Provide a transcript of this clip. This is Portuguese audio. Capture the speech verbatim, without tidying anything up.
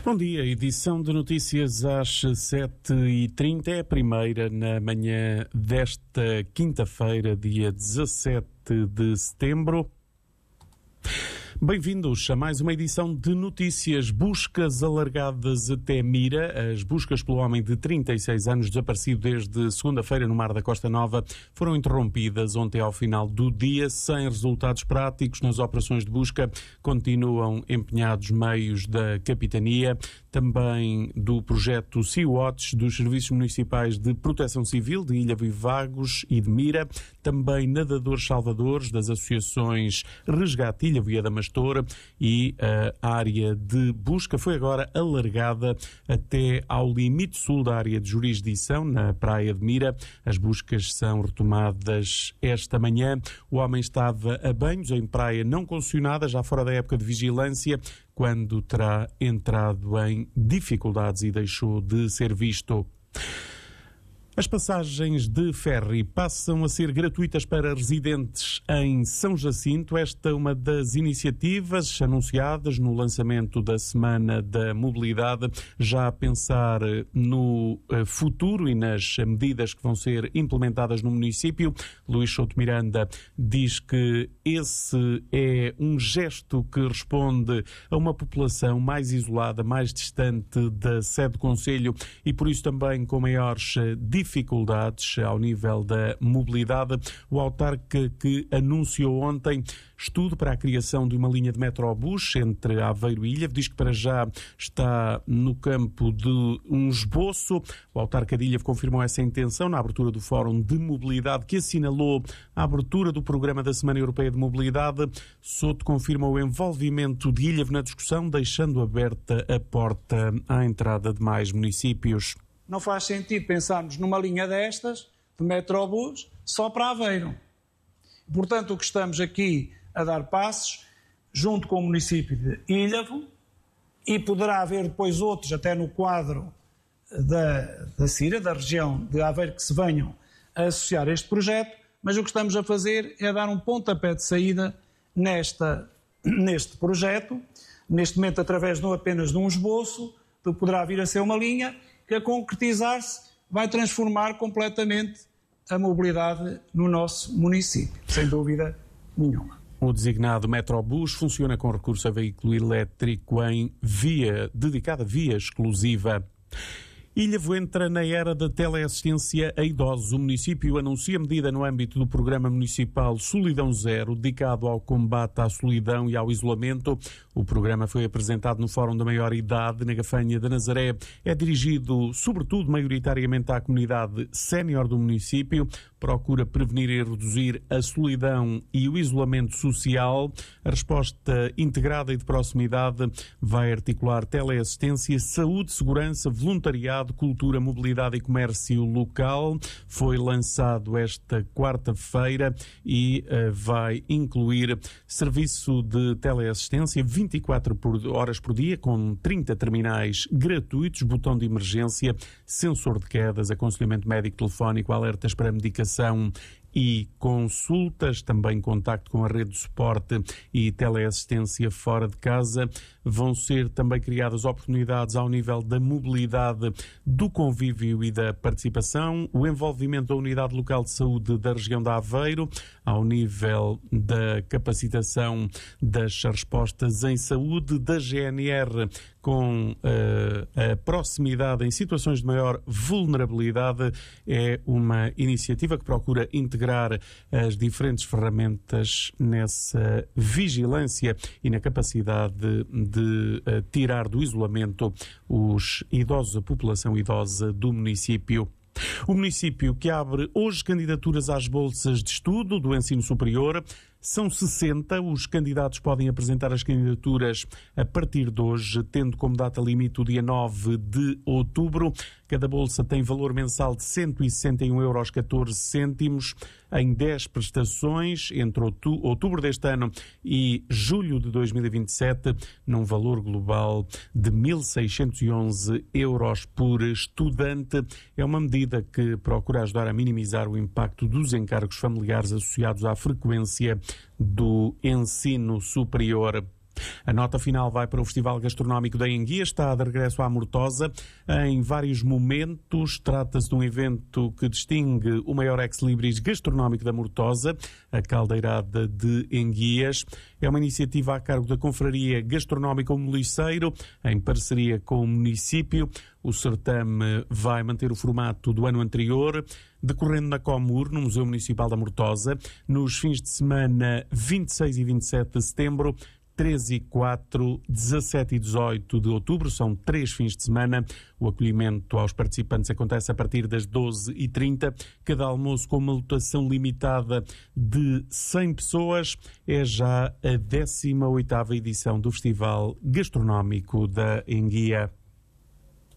Bom dia, edição de notícias às sete e trinta, é a primeira na manhã desta quinta-feira, dia dezassete de setembro. Bem-vindos a mais uma edição de notícias. Buscas alargadas até Mira. As buscas pelo homem de trinta e seis anos, desaparecido desde segunda-feira no mar da Costa Nova, foram interrompidas ontem ao final do dia, sem resultados práticos. Nas operações de busca continuam empenhados meios da Capitania, também do projeto Sea-Watch, dos Serviços Municipais de Proteção Civil de Ilha e Vagos e de Mira, também nadadores salvadores das associações Resgate Ilha e Adamastor, e a área de busca foi agora alargada até ao limite sul da área de jurisdição, na praia de Mira. As buscas são retomadas esta manhã. O homem estava a banhos em praia não concessionada, já fora da época de vigilância, quando terá entrado em dificuldades e deixou de ser visto. As passagens de ferry passam a ser gratuitas para residentes em São Jacinto. Esta é uma das iniciativas anunciadas no lançamento da Semana da Mobilidade, já a pensar no futuro e nas medidas que vão ser implementadas no município. Luís Souto Miranda diz que esse é um gesto que responde a uma população mais isolada, mais distante da sede do Conselho e por isso também com maiores dificuldades dificuldades ao nível da mobilidade. O autarca que anunciou ontem estudo para a criação de uma linha de metrobus entre Aveiro e Ilha, diz que para já está no campo de um esboço. O autarca de Ilha confirmou essa intenção na abertura do Fórum de Mobilidade, que assinalou a abertura do programa da Semana Europeia de Mobilidade. Souto confirma o envolvimento de Ilha na discussão, deixando aberta a porta à entrada de mais municípios. Não faz sentido pensarmos numa linha destas, de metrobus, só para Aveiro. Portanto, o que estamos aqui a dar passos, junto com o município de Ilhavo, e poderá haver depois outros, até no quadro da, da Cira, da região de Aveiro, que se venham a associar a este projeto, mas o que estamos a fazer é dar um pontapé de saída nesta, neste projeto, neste momento através não apenas de um esboço, que poderá vir a ser uma linha, que a concretizar-se vai transformar completamente a mobilidade no nosso município, sem dúvida nenhuma. O designado Metrobus funciona com recurso a veículo elétrico em via, dedicada via exclusiva. Ilhavo entra na era da teleassistência a idosos. O município anuncia medida no âmbito do Programa Municipal Solidão Zero, dedicado ao combate à solidão e ao isolamento. O programa foi apresentado no Fórum da Maior Idade, na Gafanha de Nazaré. É dirigido, sobretudo, maioritariamente à comunidade sénior do município. Procura prevenir e reduzir a solidão e o isolamento social. A resposta integrada e de proximidade vai articular teleassistência, saúde, segurança, voluntariado, cultura, mobilidade e comércio local. Foi lançado esta quarta-feira e uh, vai incluir serviço de teleassistência vinte e quatro horas por dia, com trinta terminais gratuitos, botão de emergência, sensor de quedas, aconselhamento médico telefónico, alertas para medicação e consultas, também contacto com a rede de suporte e teleassistência fora de casa. Vão ser também criadas oportunidades ao nível da mobilidade, do convívio e da participação, o envolvimento da Unidade Local de Saúde da região de Aveiro, ao nível da capacitação das respostas em saúde, da G N R com uh, a proximidade em situações de maior vulnerabilidade. É uma iniciativa que procura integrar as diferentes ferramentas nessa vigilância e na capacidade de, de uh, tirar do isolamento os idosos, a população idosa do município. O município que abre hoje candidaturas às bolsas de estudo do ensino superior. São sessenta, os candidatos podem apresentar as candidaturas a partir de hoje, tendo como data limite o dia nove de outubro. Cada bolsa tem valor mensal de cento e sessenta e um euros e catorze cêntimos em dez prestações entre outubro deste ano e julho de dois mil e vinte e sete, num valor global de mil seiscentos e onze euros por estudante. É uma medida que procura ajudar a minimizar o impacto dos encargos familiares associados à frequência do ensino superior. A nota final vai para o Festival Gastronómico da Enguia, está de regresso à Mortosa em vários momentos. Trata-se de um evento que distingue o maior ex-libris gastronómico da Mortosa, a Caldeirada de Enguias. É uma iniciativa a cargo da Confraria Gastronómica O Moliceiro, em parceria com o município. O certame vai manter o formato do ano anterior, decorrendo na Comur, no Museu Municipal da Mortosa, nos fins de semana vinte e seis e vinte e sete de setembro, treze e quatro, dezassete e dezoito de outubro, são três fins de semana. O acolhimento aos participantes acontece a partir das doze e trinta. Cada almoço com uma lotação limitada de cem pessoas. É já a décima oitava edição do Festival Gastronómico da Enguia.